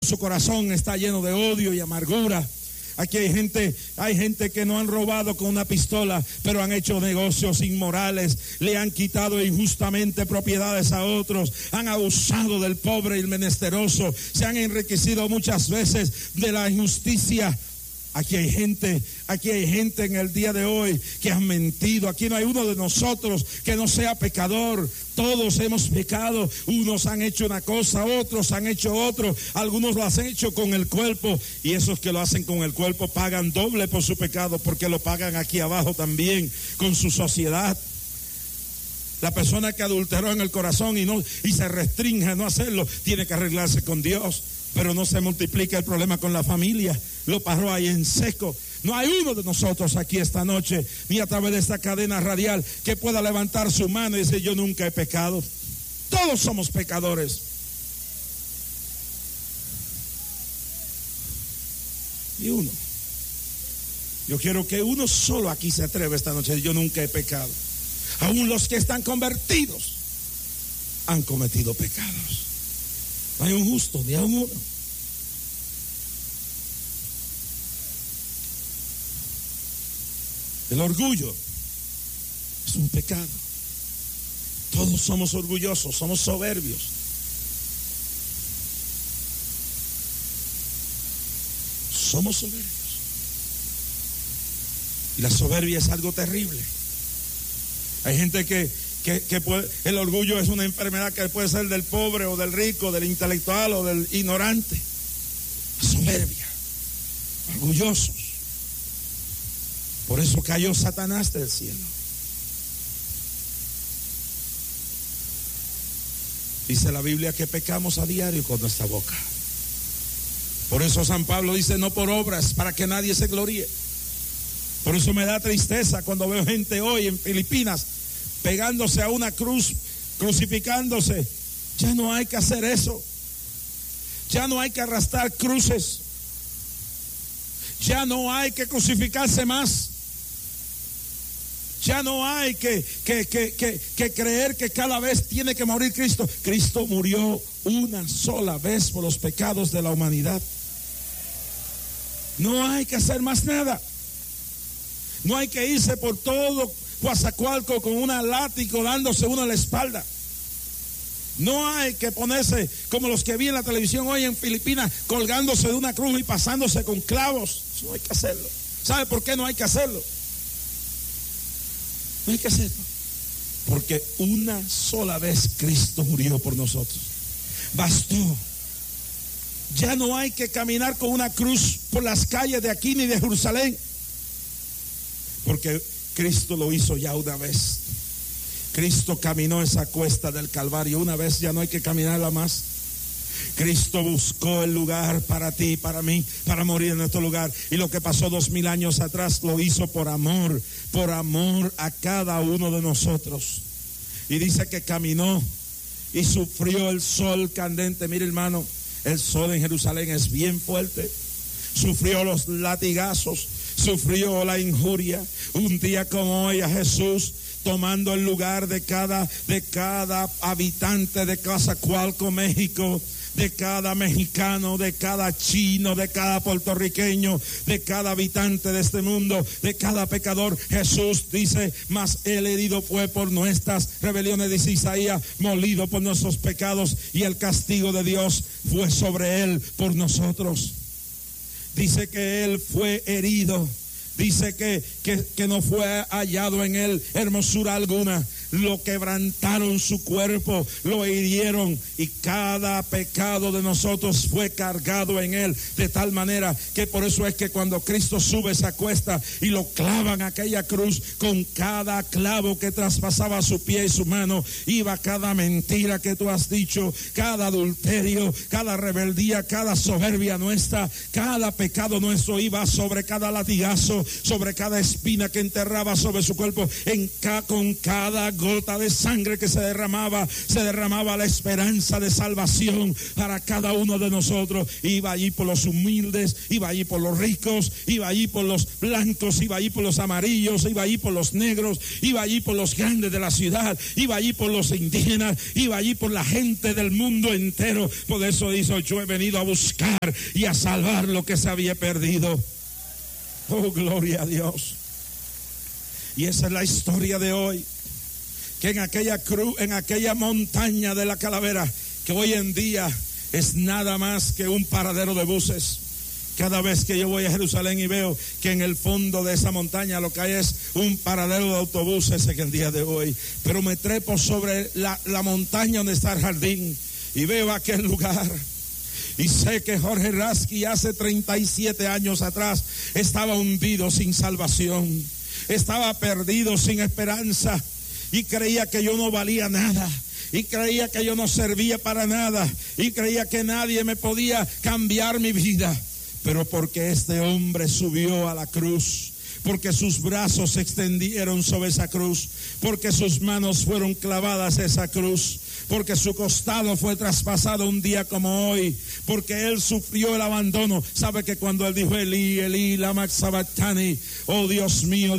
su corazón está lleno de odio y amargura. Aquí hay gente que no han robado con una pistola, pero han hecho negocios inmorales, le han quitado injustamente propiedades a otros, han abusado del pobre y el menesteroso, se han enriquecido muchas veces de la injusticia. Aquí hay gente en el día de hoy que han mentido. Aquí no hay uno de nosotros que no sea pecador. Todos hemos pecado. Unos han hecho una cosa, otros han hecho otro. Algunos lo han hecho con el cuerpo. Y esos que lo hacen con el cuerpo pagan doble por su pecado, porque lo pagan aquí abajo también con su sociedad. La persona que adulteró en el corazón y se restringe a no hacerlo, tiene que arreglarse con Dios. Pero no se multiplica el problema con la familia. Lo paró ahí en seco. No hay uno de nosotros aquí esta noche, ni a través de esta cadena radial, que pueda levantar su mano y decir: yo nunca he pecado. Todos somos pecadores. Y uno. Yo quiero que uno solo aquí se atreva esta noche: yo nunca he pecado. Aún los que están convertidos han cometido pecados. No hay un justo, ni a uno. El orgullo es un pecado. Todos somos orgullosos, somos soberbios. Somos soberbios. Y la soberbia es algo terrible. Hay gente que puede, el orgullo es una enfermedad que puede ser del pobre o del rico, del intelectual o del ignorante. La soberbia, orgullosos. Por eso cayó Satanás del cielo. Dice la Biblia que pecamos a diario con nuestra boca. Por eso San Pablo dice: no por obras, para que nadie se gloríe. Por eso me da tristeza cuando veo gente hoy en Filipinas pegándose a una cruz, crucificándose. Ya no hay que hacer eso. Ya no hay que arrastrar cruces. Ya no hay que crucificarse más. Ya no hay que creer que cada vez tiene que morir Cristo. Cristo murió una sola vez por los pecados de la humanidad. No hay que hacer más nada. No hay que irse por todo Coatzacoalcos con un látigo dándose uno en la espalda. No hay que ponerse como los que vi en la televisión hoy en Filipinas, colgándose de una cruz y pasándose con clavos. Eso no hay que hacerlo. ¿Sabe por qué no hay que hacerlo? No hay que hacerlo. Porque una sola vez Cristo murió por nosotros. Bastó. Ya no hay que caminar con una cruz por las calles de aquí ni de Jerusalén. Porque Cristo lo hizo ya una vez. Cristo caminó esa cuesta del Calvario una vez, ya no hay que caminarla más. Cristo buscó el lugar para ti y para mí, para morir en nuestro lugar. Y lo que pasó 2000 años atrás lo hizo por amor a cada uno de nosotros. Y dice que caminó y sufrió el sol candente. Mire, hermano, el sol en Jerusalén es bien fuerte. Sufrió los latigazos, sufrió la injuria. Un día como hoy a Jesús, tomando el lugar de cada habitante de Coatzacoalcos, México, de cada mexicano, de cada chino, de cada puertorriqueño, de cada habitante de este mundo, de cada pecador. Jesús dice: mas el herido fue por nuestras rebeliones, dice Isaías, molido por nuestros pecados, y el castigo de Dios fue sobre él por nosotros. Dice que él fue herido. Dice que no fue hallado en él hermosura alguna. Lo quebrantaron su cuerpo, lo hirieron, y cada pecado de nosotros fue cargado en él, de tal manera que por eso es que cuando Cristo sube esa cuesta y lo clavan a aquella cruz, con cada clavo que traspasaba su pie y su mano, iba cada mentira que tú has dicho, cada adulterio, cada rebeldía, cada soberbia nuestra, cada pecado nuestro iba sobre cada latigazo, sobre cada espina que enterraba sobre su cuerpo, con cada gota de sangre que se derramaba la esperanza de salvación para cada uno de nosotros. Iba allí por los humildes, iba allí por los ricos, iba allí por los blancos, iba allí por los amarillos, iba allí por los negros, iba allí por los grandes de la ciudad, iba allí por los indígenas, iba allí por la gente del mundo entero. Por eso dijo: yo he venido a buscar y a salvar lo que se había perdido. Oh, gloria a Dios. Y esa es la historia de hoy, que en aquella cruz, en aquella montaña de la Calavera, que hoy en día es nada más que un paradero de buses. Cada vez que yo voy a Jerusalén y veo que en el fondo de esa montaña lo que hay es un paradero de autobuses en el día de hoy. Pero me trepo sobre la montaña donde está el jardín y veo aquel lugar. Y sé que Jorge Rasky hace 37 años atrás estaba hundido sin salvación. Estaba perdido sin esperanza. Y creía que yo no valía nada. Y creía que yo no servía para nada. Y creía que nadie me podía cambiar mi vida. Pero porque este hombre subió a la cruz, porque sus brazos se extendieron sobre esa cruz, porque sus manos fueron clavadas a esa cruz, porque su costado fue traspasado un día como hoy, porque él sufrió el abandono. Sabe que cuando él dijo: Elí, Elí, lama sabachthani, oh Dios mío,